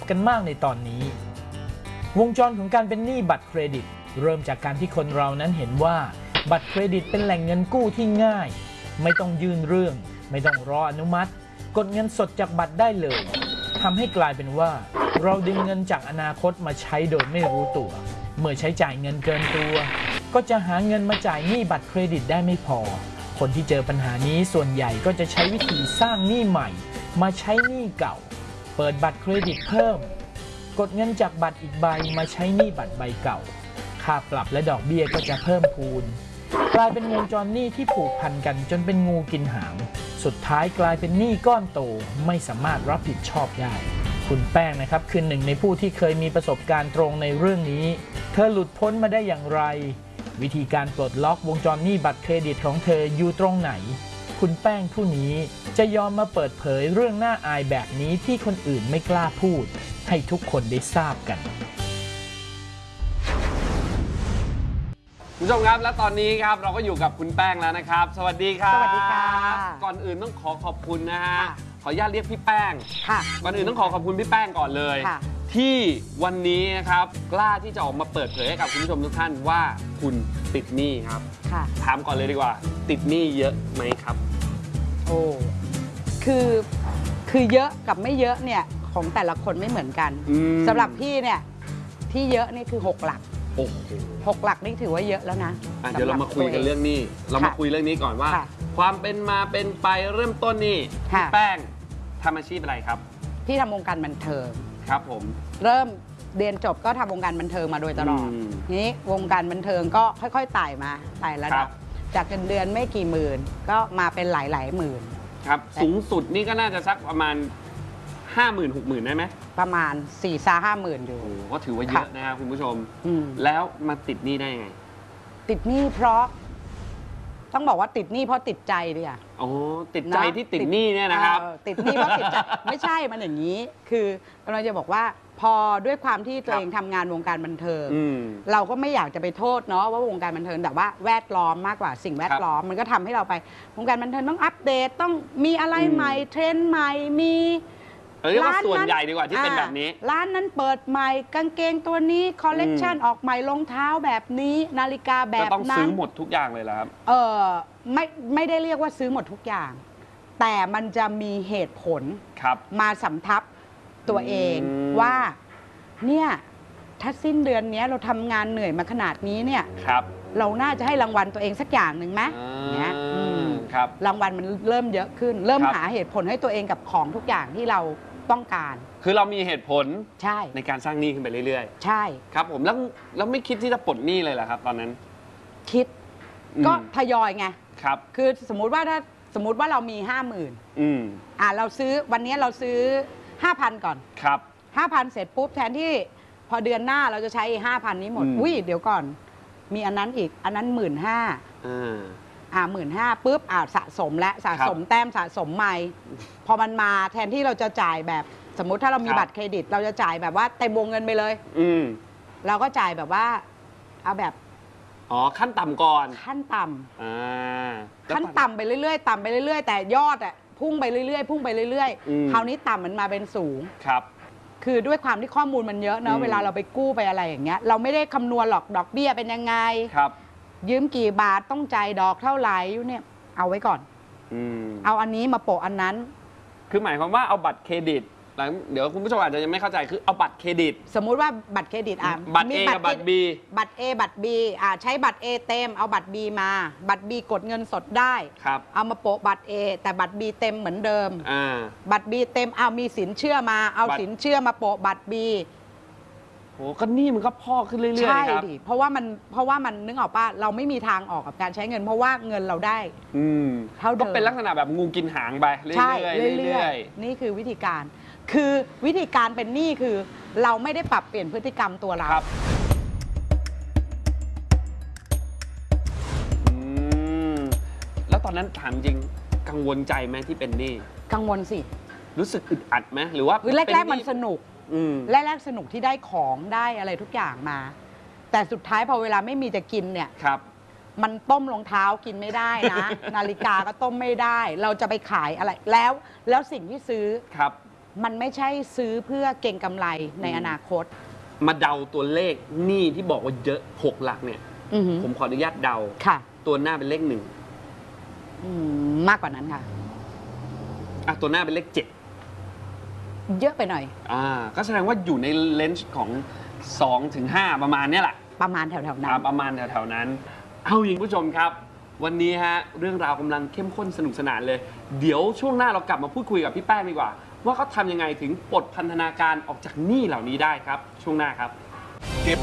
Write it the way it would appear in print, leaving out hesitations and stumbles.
กันมากในตอนนี้วงจรของการเป็นหนี้บัตรเครดิตเริ่มจากการที่คนเรานั้นเห็นว่าบัตรเครดิตเป็นแหล่งเงินกู้ที่ง่ายไม่ต้องยื่นเรื่องไม่ต้องรออนุมัติกดเงินสดจากบัตรได้เลยทำให้กลายเป็นว่าเราดึงเงินจากอนาคตมาใช้โดยไม่รู้ตัวเมื่อใช้จ่ายเงินเกินตัวก็จะหาเงินมาจ่ายหนี้บัตรเครดิตได้ไม่พอคนที่เจอปัญหานี้ส่วนใหญ่ก็จะใช้วิธีสร้างหนี้ใหม่มาใช้หนี้เก่าเปิดบัตรเครดิตเพิ่มกดเงินจากบัตรอีกใบมาใช้หนี้บัตรใบเก่าค่าปรับและดอกเบี้ยก็จะเพิ่มพูนกลายเป็นวงจรหนี้ที่ผูกพันกันจนเป็นงูกินหางสุดท้ายกลายเป็นหนี้ก้อนโตไม่สามารถรับผิดชอบได้คุณแป้งนะครับคือหนึ่งในผู้ที่เคยมีประสบการณ์ตรงในเรื่องนี้เธอหลุดพ้นมาได้อย่างไรวิธีการปลดล็อกวงจรหนี้บัตรเครดิตของเธออยู่ตรงไหนคุณแป้งผู้นี้จะยอมมาเปิดเผยเรื่องน่าอายแบบนี้ที่คนอื่นไม่กล้าพูดให้ทุกคนได้ทราบกันคุณผู้ชมครับและตอนนี้ครับเราก็อยู่กับคุณแป้งแล้วนะครับสวัสดีครับสวัสดีค่ะก่อนอื่นต้องขอบคุณนะฮะขออนุญาตเรียกพี่แป้งค่ะก่อนอื่นต้องขอบคุณพี่แป้งก่อนเลยที่วันนี้นะครับกล้าที่จะออกมาเปิดเผยให้กับคุณผู้ชมทุกท่านว่าคุณติดหนี้ครับถามก่อนเลยดีกว่าติดหนี้เยอะไหมครับโอ้คือเยอะกับไม่เยอะเนี่ยของแต่ละคนไม่เหมือนกันสำหรับพี่เนี่ยที่เยอะนี่คือ6 หลัก6 หลักนี่ถือว่าเยอะแล้วนะเดี๋ยวเรามาคุยกันเรื่องนี้เรามาคุยเรื่องนี้ก่อนว่าความเป็นมาเป็นไปเริ่มต้นนี่พี่แป้งทำอาชีพอะไรครับพี่ทำวงการบันเทิงครับผมเริ่มเรียนจบก็ทำวงการบันเทิงมาโดยตลอดนี้วงการบันเทิงก็ค่อยๆไต่มาไต่ระดับจากเงินเดือนไม่กี่หมื่นก็มาเป็นหลายหมื่นครับสูงสุดนี่ก็น่าจะสักประมาณ50,000 60,000ได้ไหมประมาณ4-5 หมื่นอยู่ก็ถือว่าเยอะนะครับคุณผู้ชมแล้วมาติดหนี้ได้ยังไงติดหนี้เพราะต้องบอกว่าติดหนี้เพราะติดใจดิอ่ะติดใจที่ติดหนี้เนี่ยนะครับติดหนี้เพราะติดใจไม่ใช่มันอย่างนี้คือกำลังจะบอกว่าพอด้วยความที่ตัวเองทำงานวงการบันเทิงเราก็ไม่อยากจะไปโทษเนาะว่าวงการบันเทิงแต่ว่าแวดล้อมมากกว่าสิ่งแวดล้อมมันก็ทำให้เราไปวงการบันเทิงต้องอัปเดตต้องมีอะไรใหม่เทรนด์ใหม่มีร้านส่วนใหญ่ดีกว่าที่เป็นแบบนี้ร้านนั้นเปิดใหม่กางเกงตัวนี้คอลเลกชันออกใหม่รองเท้าแบบนี้นาฬิกาแบบนั้นต้องซื้อหมดทุกอย่างเลยแล้วครับไม่ได้เรียกว่าซื้อหมดทุกอย่างแต่มันจะมีเหตุผลมาสำทับตัวเองว่าเนี่ยถ้าสิ้นเดือนนี้เราทำงานเหนื่อยมาขนาดนี้เนี่ยเราน่าจะให้รางวัลตัวเองสักอย่างหนึ่งไหมเนี่ยรางวัลมันเริ่มเยอะขึ้นเริ่มหาเหตุผลให้ตัวเองกับของทุกอย่างที่เราต้องการคือเรามีเหตุผลใช่ในการสร้างหนี้ขึ้นไปเรื่อยๆใช่ครับผมแล้วไม่คิดที่จะปลดหนี้เลยเหรอครับตอนนั้นคิดก็ทยอยไงครับคือสมมุติว่าเรามี50,000เราซื้อวันนี้เราซื้อ5,000ก่อนครับ 5,000เสร็จปุ๊บแทนที่พอเดือนหน้าเราจะใช้5,000นี้หมดเดี๋ยวก่อนมีอันนั้นอีกอันนั้น15,000ปุ๊บสะสมและสะสมแต้มสะสมใหม่พอมันมาแทนที่เราจะจ่ายแบบสมมุติถ้าเรามีบัตรเครดิตเราจะจ่ายแบบว่าเต็มวงเงินไปเลยเราก็จ่ายแบบว่าเอาแบบขั้นต่ำก่อนขั้นต่ำขั้นต่ำไปเรื่อยๆต่ำไปเรื่อยๆแต่ยอดพุ่งไปเรื่อยๆพุ่งไปเรื่อยๆคราวนี้ต่ำมันมาเป็นสูงครับคือด้วยความที่ข้อมูลมันเยอะเนอะเวลาเราไปกู้ไปอะไรอย่างเงี้ยเราไม่ได้คำนวณหรอกดอกเบี้ยเป็นยังไงครับยืมกี่บาทต้องจ่ายดอกเท่าไหร่เนี่ยเอาไว้ก่อนเอาอันนี้มาโปะอันนั้นคือหมายความว่าเอาบัตรเครดิตเดี๋ยวคุณผู้ชมอาจจะยังไม่เข้าใจคือเอาบัตรเครดิตสมมุติว่าบัตรเครดิตบัตร A กับบัตร B บัตร A บัตร B ใช้บัตร A เต็มเอาบัตร B มาบัตร B กดเงินสดได้เอามาโปะบัตร A แต่บัตร B เต็มเหมือนเดิมบัตร B เต็มเอามีสินเชื่อมาเอาสินเชื่อมาโปะบัตร B โอ้ก็นี่มันก็พอกขึ้นเรื่อยๆใช่ดิเพราะว่ามันนึกออกป่ะเราไม่มีทางออกกับการใช้เงินเพราะว่าเงินเราได้เท่าเดิมก็เป็นลักษณะแบบงูกินหางไปเรื่อยๆนี่คือวิธีการคือวิธีการเป็นหนี้คือเราไม่ได้ปรับเปลี่ยนพฤติกรรมตัวเราแล้วตอนนั้นถามจริงกังวลใจไหมที่เป็นหนี้กังวลสิรู้สึกอึดอัดไหมหรือว่าแรกๆมันสนุกแรกๆสนุกที่ได้ของได้อะไรทุกอย่างมาแต่สุดท้ายพอเวลาไม่มีจะกินเนี่ยมันต้มรองเท้ากินไม่ได้นะนาฬิกาก็ต้มไม่ได้เราจะไปขายอะไรแล้วสิ่งที่ซื้อมันไม่ใช่ซื้อเพื่อเก็งกำไรในอนาคตมาเดาตัวเลขหนี้ที่บอกว่าเยอะ6 หลักเนี่ย ผมขออนุญาตเดาค่ะตัวหน้าเป็นเลข 1 มากกว่านั้นค่ะตัวหน้าเป็นเลข 7 เยอะไปหน่อยก็แสดงว่าอยู่ในเลนส์ของ2 ถึง 5ประมาณนี้แหละประมาณแถวๆนั้นประมาณแถวๆนั้นเอาอย่างผู้ชมครับ วันนี้ฮะเรื่องราวกำลังเข้มข้นสนุกสนานเลย เดี๋ยวช่วงหน้าเรากลับมาพูดคุยกับพี่แป้งดีกว่า ว่าเขาทำยังไงถึงปลดพันธนาการออกจากหนี้เหล่านี้ได้ครับช่วงหน้าครับ